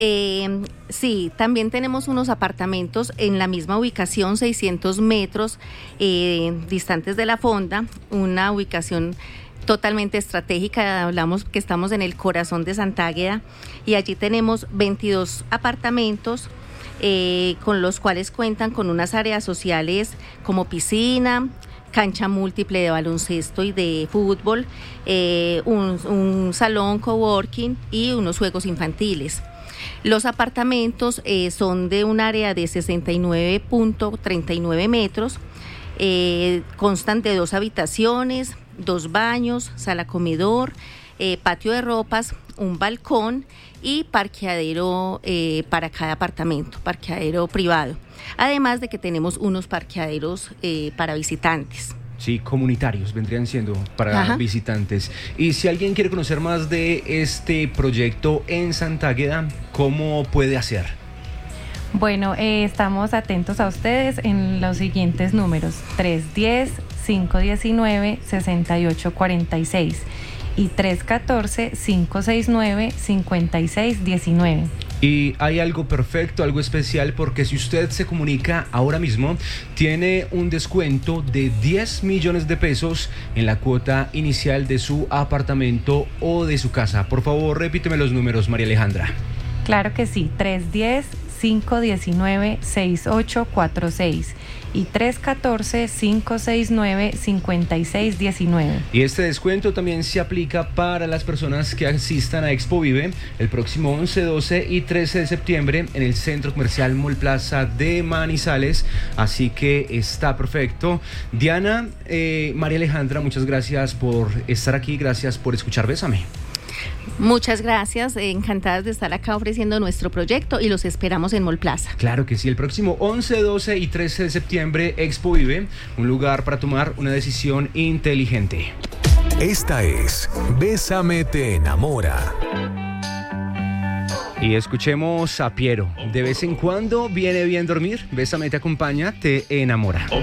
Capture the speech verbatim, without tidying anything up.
Eh, sí, también tenemos unos apartamentos en la misma ubicación, seiscientos metros eh, distantes de la fonda, una ubicación totalmente estratégica. Hablamos que estamos en el corazón de Santa Águeda y allí tenemos veintidós apartamentos eh, con los cuales cuentan con unas áreas sociales como piscina, cancha múltiple de baloncesto y de fútbol, eh, un, un salón coworking y unos juegos infantiles. Los apartamentos eh, son de un área de sesenta y nueve punto treinta y nueve metros, eh, constan de dos habitaciones, dos baños, sala comedor, eh, patio de ropas, un balcón y parqueadero eh, para cada apartamento, parqueadero privado. Además de que tenemos unos parqueaderos eh, para visitantes. Sí, comunitarios vendrían siendo para Ajá. visitantes. Y si alguien quiere conocer más de este proyecto en Santa Águeda, ¿cómo puede hacer? Bueno, eh, estamos atentos a ustedes en los siguientes números: tres uno cero, cinco uno nueve, seis ocho cuatro seis y tres uno cuatro, cinco seis nueve, cinco seis uno nueve. Y hay algo perfecto, algo especial, porque si usted se comunica ahora mismo, tiene un descuento de diez millones de pesos en la cuota inicial de su apartamento o de su casa. Por favor, repíteme los números, María Alejandra. Claro que sí, tres uno cero, cinco uno nueve, seis ocho cuatro seis y tres uno cuatro, cinco seis nueve, cinco seis uno nueve. Y este descuento también se aplica para las personas que asistan a Expo Vive el próximo once, doce y trece de septiembre en el Centro Comercial Mall Plaza de Manizales, así que está perfecto. Diana, eh, María Alejandra, muchas gracias por estar aquí, gracias por escuchar Bésame. Muchas gracias, encantadas de estar acá ofreciendo nuestro proyecto y los esperamos en Mall Plaza. Claro que sí, el próximo once, doce y trece de septiembre, Expo Vive, un lugar para tomar una decisión inteligente. Esta es Bésame te enamora. Y escuchemos a Piero. De vez en cuando viene bien dormir, Bésame te acompaña, te enamora.